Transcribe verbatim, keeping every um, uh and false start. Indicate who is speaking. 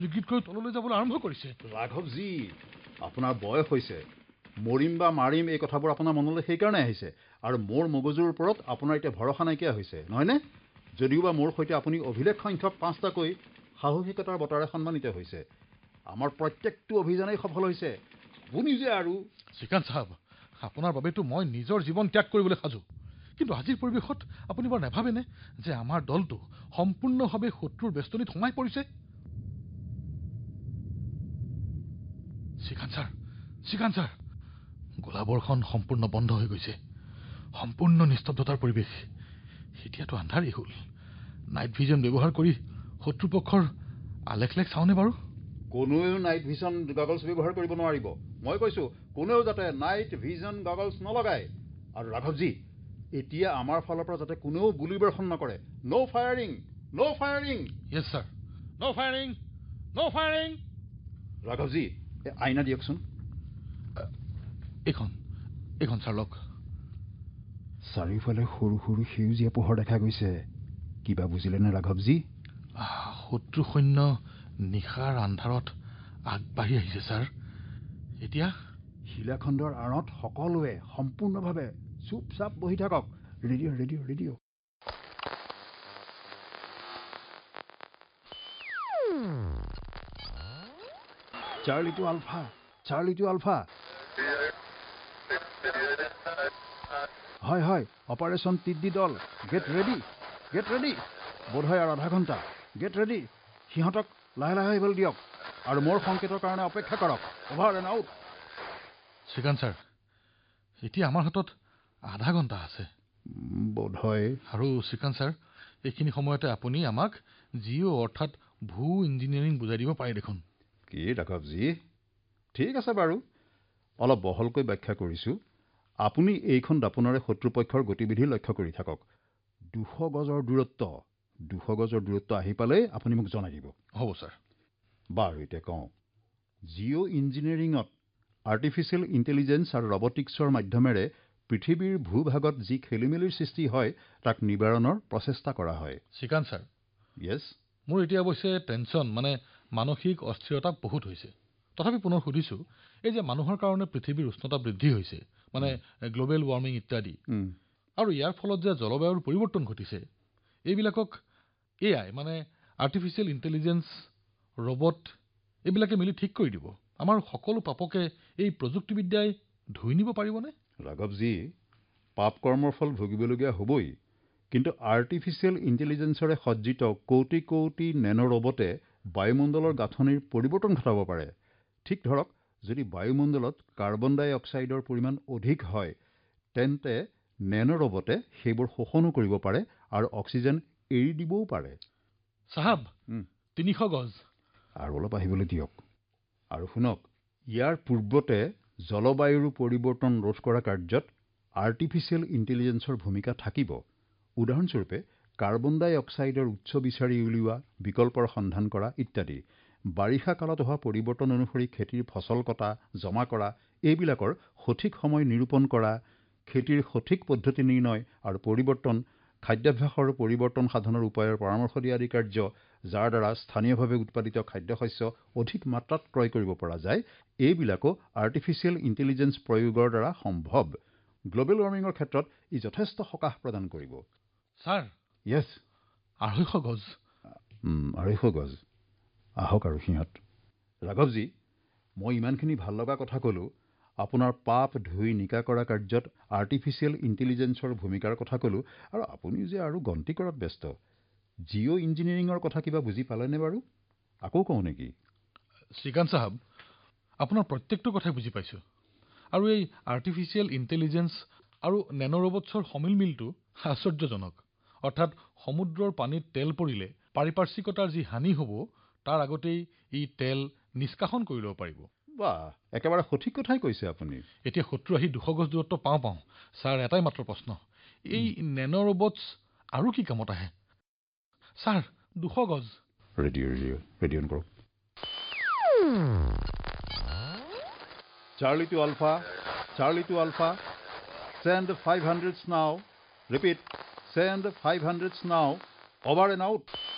Speaker 1: গীত কৰি তললৈ যাবলৈ আৰম্ভ কৰিছে।
Speaker 2: ৰাঘৱজী, আপোনাৰ বয়স হৈছে। মৰিম বা মাৰিম এই কথাবোৰ আপোনাৰ মনলৈ সেইকাৰণে আহিছে আৰু মোৰ মগজুৰ ওপৰত আপোনাৰ এতিয়া ভৰসা নাইকিয়া হৈছে, নহয়নে? যদিও বা মোৰ সৈতে আপুনি অভিলেখ সংখ্যক পাঁচটাকৈ সাহসিকতাৰ বঁটাৰে সন্মানিত হৈছে। আমাৰ প্ৰত্যেকটো অভিযানেই সফল হৈছে। আপুনি যে আৰু
Speaker 1: শ্ৰীকান্ত চাহাব, আপোনাৰ বাবেতো মই নিজৰ জীৱন ত্যাগ কৰিবলৈ সাজু। কিন্তু আজিৰ পৰিৱেশত আপুনি বাৰু নাভাবেনে যে আমাৰ দলটো সম্পূৰ্ণভাৱে শত্ৰুৰ বেষ্টনীত সোমাই পৰিছে? শ্ৰীকান্ত ছাৰ, শ্ৰীকান্ত ছাৰ, গোলাবৰ্ষণ সম্পূৰ্ণ বন্ধ হৈ গৈছে। সম্পূৰ্ণ নিস্তব্ধতাৰ পৰিৱেশ। এতিয়াতো আন্ধাৰেই হ'ল। নাইট ভিজন ব্যৱহাৰ কৰি শত্ৰুপক্ষৰ আলেখ লেখ চাওঁনে বাৰু?
Speaker 2: কোনেও নাইট ভিজন গগলছ ব্যৱহাৰ কৰিব নোৱাৰিব। মই কৈছোঁ, কোনেও যাতে নাইট ভিজন গগলছ নলগায়। আৰু ৰাঘৱজী, এতিয়া আমাৰ ফালৰ পৰা যাতে কোনেও গুলীবৰ্ষণ নকৰে। ন' ফায়াৰিং, ন' ফায়াৰিং।
Speaker 1: য়েছ ছাৰ, ন' ফায়াৰিং, ন' ফায়াৰিং।
Speaker 2: ৰাঘৱজী, এই আইনা দিয়কচোন।
Speaker 1: এইখন এইখন ছাৰ লওক।
Speaker 2: চাৰিওফালে সৰু সৰু সেউজীয়া পোহৰ দেখা গৈছে। কিবা বুজিলেনে ৰাঘৱজী?
Speaker 1: শত্ৰু সৈন্য নিশাৰ আন্ধাৰত আগবাঢ়ি আহিছে ছাৰ। এতিয়া
Speaker 2: শিলাখণ্ডৰ আঁৰত সকলোৱে সম্পূৰ্ণভাৱে চুপচাপ বহি থাকক। Radio' radio' radio'. Charlie two ULFA, Charlie two ULFA. হয় হয়, অপাৰেশ্যন টিডি দল, গেট ৰেডি, গেট ৰেডি। বোধহয় আৰু আধা ঘণ্টা। Get ready. সিহঁতক লাহে লাহে আহিবলৈ দিয়ক আৰু মোৰ সংকেতৰ কাৰণে অপেক্ষা কৰক। Over and out.
Speaker 1: Srikanth sir, এতিয়া আমাৰ হাতত আধা ঘণ্টা আছে
Speaker 2: বোধহয়।
Speaker 1: আৰু শ্ৰীকান্ত ছাৰ, এইখিনি সময়তে আপুনি আমাক জিঅ' অৰ্থাৎ ভূ ইঞ্জিনিয়াৰিং বুজাই দিব পাৰে দেখোন।
Speaker 2: কি ৰাঘৱজী, ঠিক আছে বাৰু, অলপ বহলকৈ ব্যাখ্যা কৰিছোঁ। আপুনি এইখন দাপোনেৰে শত্ৰুপক্ষৰ গতিবিধি লক্ষ্য কৰি থাকক। দুশ গজৰ দূৰত্ব দুশ গজৰ দূৰত্ব আহি পালেই আপুনি মোক জনাই দিব।
Speaker 1: হ'ব ছাৰ।
Speaker 2: বাৰু এতিয়া কওঁ, জিঅ' ইঞ্জিনিয়াৰিঙত আৰ্টিফিচিয়েল ইণ্টেলিজেন্স আৰু ৰবটিক্সৰ মাধ্যমেৰে পৃথিৱীৰ ভূভাগত যি খেলিমেলিৰ সৃষ্টি হয় তাক নিবাৰণৰ প্ৰচেষ্টা কৰা হয়।
Speaker 1: শ্ৰীকান্ত ছাৰ,
Speaker 2: য়েছ।
Speaker 1: মোৰ এতিয়া অৱশ্যে টেনচন মানে মানসিক অস্থিৰতা বহুত হৈছে। তথাপি পুনৰ সুধিছোঁ, এই যে মানুহৰ কাৰণে পৃথিৱীৰ উষ্ণতা বৃদ্ধি হৈছে, মানে গ্ল'বেল ৱাৰ্মিং ইত্যাদি, আৰু ইয়াৰ ফলত যে জলবায়ুৰ পৰিৱৰ্তন ঘটিছে, এইবিলাকক এ আই মানে আৰ্টিফিচিয়েল ইণ্টেলিজেন্স, ৰবট এইবিলাকে মিলি ঠিক কৰি দিব? আমাৰ সকলো পাপকে এই প্ৰযুক্তিবিদ্যাই ধুই নিব পাৰিবনে?
Speaker 2: ৰাঘৱজী, পাপ কৰ্মৰ ফল ভুগিবলগীয়া হ'বই, কিন্তু আৰ্টিফিচিয়েল ইণ্টেলিজেন্সৰে সজ্জিত কোটি কোটি নেনো ৰবটে বায়ুমণ্ডলৰ গাঁথনিৰ পৰিৱৰ্তন ঘটাব পাৰে। ঠিক ধৰক, যদি বায়ুমণ্ডলত কাৰ্বন ডাই অক্সাইডৰ পৰিমাণ অধিক হয়, তেন্তে নেনো ৰবটে সেইবোৰ শোষণো কৰিব পাৰে আৰু অক্সিজেন এৰি দিবও পাৰে।
Speaker 1: চাহাব, তিনিশ গজ
Speaker 2: আৰু অলপ আহিবলৈ দিয়ক। আৰু শুনক, ইয়াৰ পূৰ্বতে জলবায়ুৰ পৰিৱৰ্তন ৰোধ কৰা কাৰ্যত আৰ্টিফিচিয়েল ইণ্টেলিজেন্সৰ ভূমিকা থাকিব। উদাহৰণস্বৰূপে কাৰ্বন ডাই অক্সাইডৰ উৎস বিচাৰি উলিওৱা, বিকল্পৰ সন্ধান কৰা ইত্যাদি। বাৰিষা কালত হোৱা পৰিৱৰ্তন অনুসৰি খেতিৰ ফচল কটা, জমা কৰা, এইবিলাকৰ সঠিক সময় নিৰূপণ কৰা, খেতিৰ সঠিক পদ্ধতি নিৰ্ণয় আৰু পৰিৱৰ্তন, খাদ্যাভ্যাসৰ পৰিৱৰ্তন সাধনৰ উপায়ৰ পৰামৰ্শ দিয়া আদি কাৰ্য, যাৰ দ্বাৰা স্থানীয়ভাৱে উৎপাদিত খাদ্যশস্য অধিক মাত্ৰাত ক্ৰয় কৰিব পৰা যায়, এইবিলাকো আৰ্টিফিচিয়েল ইণ্টেলিজেন্স প্ৰয়োগৰ দ্বাৰা সম্ভৱ। গ্ল'বেল ৱাৰ্মিঙৰ ক্ষেত্ৰত ই যথেষ্ট সকাহ প্ৰদান কৰিব।
Speaker 1: ছাৰ,
Speaker 2: য়েছ।
Speaker 1: আঢ়ৈশ গজ
Speaker 2: আঢ়ৈশ গজ আহক আৰু সিহঁত। ৰাঘৱজী, মই ইমানখিনি ভাল লগা কথা ক'লোঁ, আপোনাৰ পাপ ধুই নিকা কৰা কাৰ্যত আৰ্টিফিচিয়েল ইণ্টেলিজেন্সৰ ভূমিকাৰ কথা ক'লোঁ, আৰু আপুনি যে আৰু গন্তি কৰাত ব্যস্ত। জিঅ' ইঞ্জিনিয়াৰিঙৰ কথা কিবা বুজি পালেনে বাৰু? আকৌ কওঁ নেকি?
Speaker 1: শ্ৰীকান্ত চাহাব, আপোনাৰ প্ৰত্যেকটো কথাই বুজি পাইছোঁ। আৰু এই আৰ্টিফিচিয়েল ইণ্টেলিজেন্স আৰু নেনো ৰবটছৰ সমিলমিলটো আশ্চৰ্যজনক। অৰ্থাৎ সমুদ্ৰৰ পানীত তেল পৰিলে পাৰিপাৰ্শ্বিকতাৰ যি হানি হ'ব, তাৰ আগতেই ই তেল নিষ্কাশন কৰি ল'ব পাৰিব।
Speaker 2: বাহ, একেবাৰে সঠিক কথাই কৈছে আপুনি।
Speaker 1: এতিয়া শত্ৰু আহি দুশ গজ দূৰত্ব পাওঁ পাওঁ ছাৰ, এটাই মাত্ৰ প্ৰশ্ন, এই নেনো ৰবটছ আৰু কি কামত আহে? ছাৰ, দুশ গজ।
Speaker 2: ৰেডিঅ' ৰেডিঅ' ৰেডিঅ' কৰক। Charlie two ULFA, Charlie two ULFA, send five hundreds now. Repeat, send five hundreds now. Over and out.